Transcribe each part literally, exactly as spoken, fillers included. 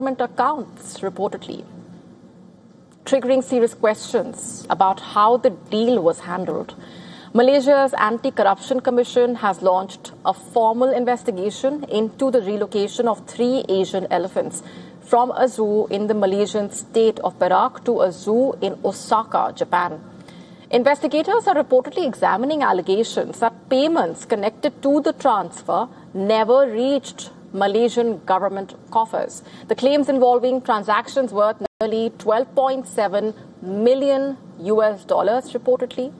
accounts, reportedly, triggering serious questions about how the deal was handled. Malaysia's Anti-Corruption Commission has launched a formal investigation into the relocation of three Asian elephants from a zoo in the Malaysian state of Perak to a zoo in Osaka, Japan. Investigators are reportedly examining allegations that payments connected to the transfer never reached Malaysian government coffers. The claims involving transactions worth nearly twelve point seven million U S dollars, reportedly.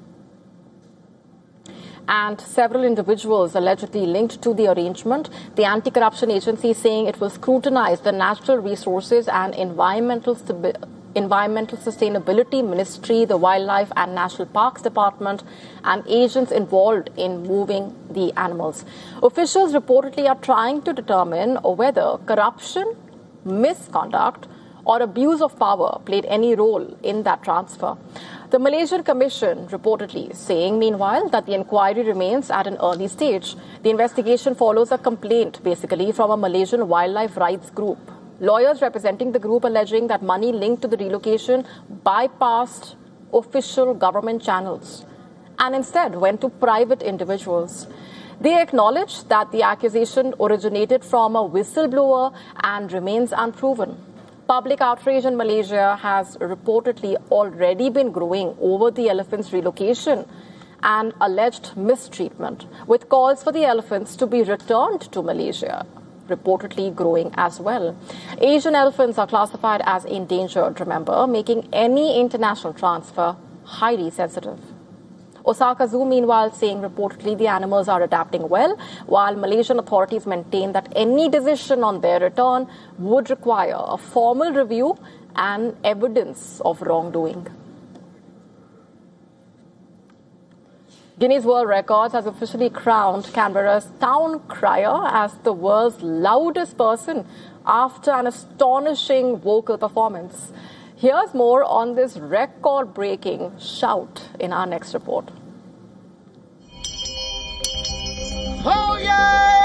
And several individuals allegedly linked to the arrangement. The Anti-Corruption Agency is saying it will scrutinize the Natural Resources and Environmental Stability Environmental Sustainability Ministry, the Wildlife and National Parks Department, and agents involved in moving the animals. Officials reportedly are trying to determine whether corruption, misconduct, or abuse of power played any role in that transfer. The Malaysian Commission reportedly saying, meanwhile, that the inquiry remains at an early stage. The investigation follows a complaint, basically, from a Malaysian wildlife rights group. Lawyers representing the group alleging that money linked to the relocation bypassed official government channels and instead went to private individuals. They acknowledge that the accusation originated from a whistleblower and remains unproven. Public outrage in Malaysia has reportedly already been growing over the elephants' relocation and alleged mistreatment, with calls for the elephants to be returned to Malaysia reportedly growing as well. Asian elephants are classified as endangered, remember, making any international transfer highly sensitive. Osaka Zoo, meanwhile, saying reportedly the animals are adapting well, while Malaysian authorities maintain that any decision on their return would require a formal review and evidence of wrongdoing. Guinness World Records has officially crowned Canberra's town crier as the world's loudest person after an astonishing vocal performance. Here's more on this record-breaking shout in our next report. Oh, yeah!